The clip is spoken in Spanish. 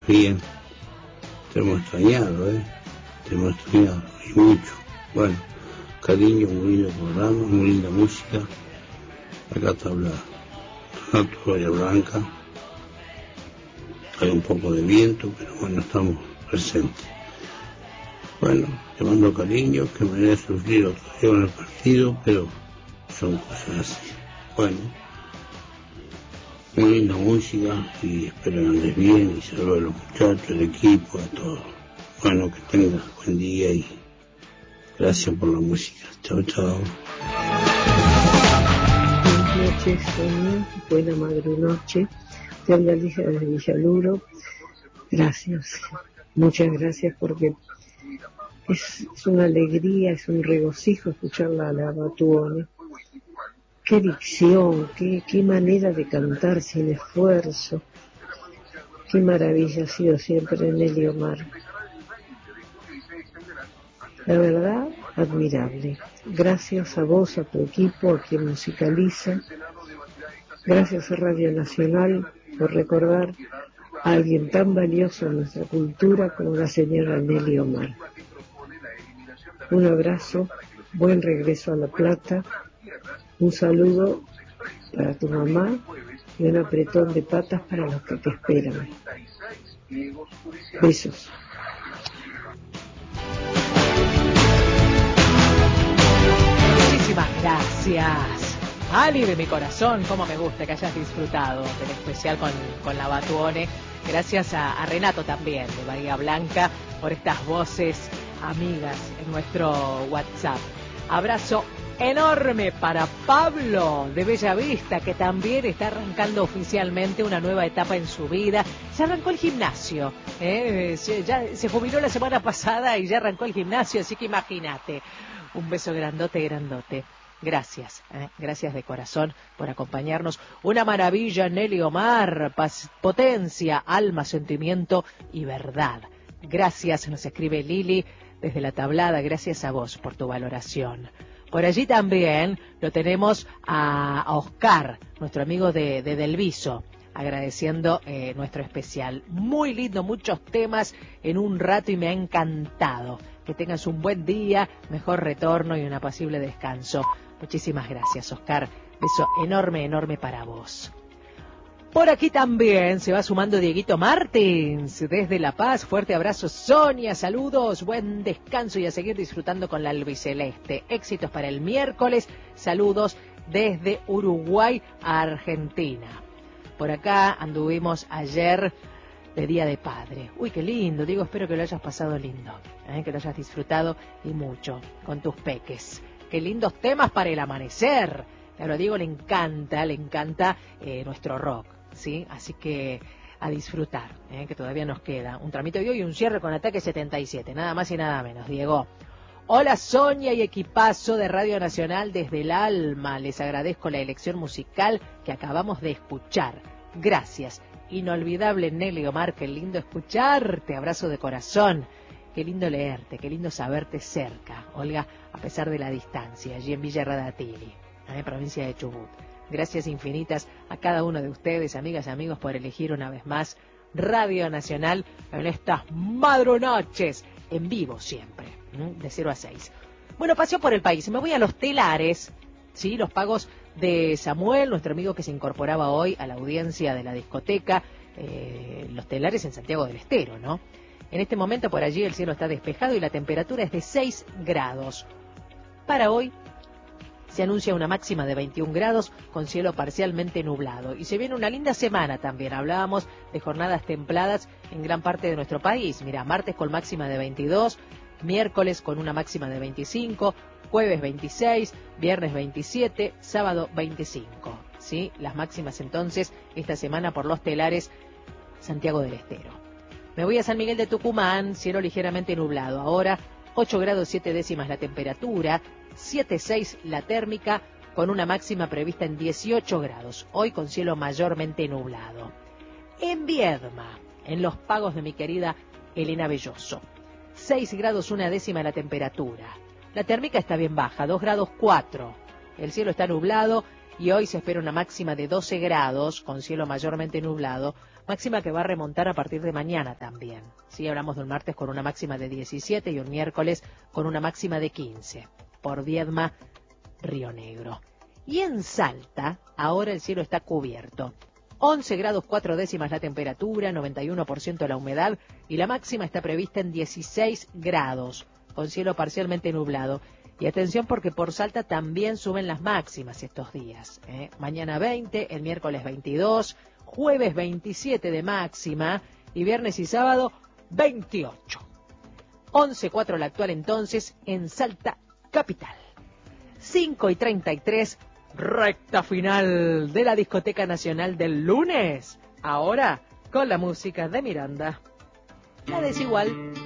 Bien, te hemos extrañado, te hemos extrañado, y mucho. Bueno, cariño, muy lindo programa, muy linda música. Acá te habla Renato Bahía Blanca. Hay un poco de viento, pero bueno, estamos presentes. Bueno, te mando cariño, que me haya sufrido otro día en el partido, pero son cosas así. Bueno, muy linda música y espero que andes bien y saludo a los muchachos, al equipo, a todos. Bueno, que tengas buen día y gracias por la música. Chao, chao. Buenas noches, Sonia. Buena madrunoche. Te habla Lisa desde Villaluro. Gracias. Muchas gracias porque es una alegría, es un regocijo escucharla a la Batuone. Qué dicción, qué manera de cantar sin esfuerzo. Qué maravilla ha sido siempre Nelly Omar. La verdad, admirable. Gracias a vos, a tu equipo, a quien musicaliza. Gracias a Radio Nacional por recordar a alguien tan valioso en nuestra cultura como la señora Nelly Omar. Un abrazo, buen regreso a La Plata, un saludo para tu mamá y un apretón de patas para los que te esperan. Besos. Muchísimas gracias. Ali de mi corazón, cómo me gusta que hayas disfrutado del especial con la Batuone. Gracias a Renato también de Bahía Blanca por estas voces amigas en nuestro WhatsApp. Abrazo enorme para Pablo de Bellavista, que también está arrancando oficialmente una nueva etapa en su vida. Se arrancó el gimnasio, ya se jubiló la semana pasada y ya arrancó el gimnasio, así que imagínate. Un beso grandote, grandote. Gracias, gracias de corazón por acompañarnos. Una maravilla, Nelly Omar, potencia, alma, sentimiento y verdad. Gracias, nos escribe Lili desde La Tablada, gracias a vos por tu valoración. Por allí también lo tenemos a Oscar, nuestro amigo de Delviso, agradeciendo nuestro especial. Muy lindo, muchos temas en un rato y me ha encantado. Que tengas un buen día, mejor retorno y un apacible descanso. Muchísimas gracias, Oscar. Beso enorme, enorme para vos. Por aquí también se va sumando Dieguito Martins desde La Paz. Fuerte abrazo, Sonia. Saludos, buen descanso y a seguir disfrutando con la albiceleste. Éxitos para el miércoles. Saludos desde Uruguay a Argentina. Por acá anduvimos ayer de Día de Padre. Uy, qué lindo, Diego, espero que lo hayas pasado lindo, que lo hayas disfrutado y mucho con tus peques. Qué lindos temas para el amanecer. Claro, a Diego le encanta nuestro rock, ¿sí? Así que a disfrutar, que todavía nos queda un tramito de hoy y un cierre con Ataque 77, nada más y nada menos, Diego. Hola Sonia y equipazo de Radio Nacional desde el alma. Les agradezco la elección musical que acabamos de escuchar. Gracias. Inolvidable Nelly Omar, qué lindo escucharte, abrazo de corazón, qué lindo leerte, qué lindo saberte cerca, Olga, a pesar de la distancia, allí en Villa Radatili, provincia de Chubut. Gracias infinitas a cada uno de ustedes, amigas y amigos, por elegir una vez más Radio Nacional en estas madrunoches, en vivo siempre, de 0 a 6. Bueno, paseo por el país, me voy a Los Telares, ¿sí? Los pagos de Samuel, nuestro amigo que se incorporaba hoy a la audiencia de la discoteca Los Telares en Santiago del Estero, ¿no? En este momento por allí el cielo está despejado y la temperatura es de 6 grados. Para hoy se anuncia una máxima de 21 grados con cielo parcialmente nublado. Y se viene una linda semana también. Hablábamos de jornadas templadas en gran parte de nuestro país. Mira, martes con máxima de 22, miércoles con una máxima de 25, jueves 26, viernes 27, sábado 25. ¿Sí? Las máximas entonces esta semana por Los Telares, Santiago del Estero. Me voy a San Miguel de Tucumán, cielo ligeramente nublado. Ahora 8 grados 7 décimas la temperatura, 7,6 la térmica, con una máxima prevista en 18 grados. Hoy con cielo mayormente nublado. En Viedma, en los pagos de mi querida Elena Belloso, 6 grados 1 décima la temperatura. La térmica está bien baja, 2 grados 4. El cielo está nublado y hoy se espera una máxima de 12 grados, con cielo mayormente nublado, máxima que va a remontar a partir de mañana también. Sí, hablamos de un martes con una máxima de 17 y un miércoles con una máxima de 15. Por Viedma, Río Negro. Y en Salta, ahora el cielo está cubierto. 11 grados 4 décimas la temperatura, 91% la humedad y la máxima está prevista en 16 grados, con cielo parcialmente nublado. Y atención porque por Salta también suben las máximas estos días. Mañana 20, el miércoles 22, jueves 27 de máxima y viernes y sábado 28. 11.4 la actual entonces en Salta capital. 5:33, recta final de la Discoteca Nacional del lunes. Ahora con la música de Miranda. La Desigual.